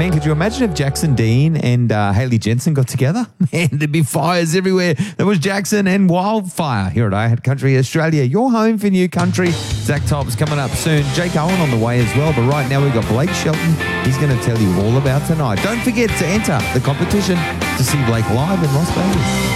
Man, could you imagine if Jackson Dean and Hayley Jensen got together? Man, there'd be fires everywhere. There was Jackson and wildfire here at iHeart Country Australia. Your home for new country. Zach Topp's coming up soon. Jake Owen on the way as well. But right now we've got Blake Shelton. He's going to tell you all about tonight. Don't forget to enter the competition to see Blake live in Las Vegas.